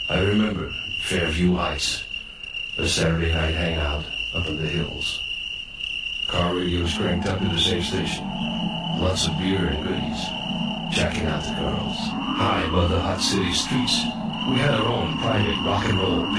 I remember Fairview Heights, a Saturday night hangout up in the hills. Car radios cranked up to the same station. Lots of beer and goodies. Checking out the girls. High above the hot city streets, we had our own private rock and roll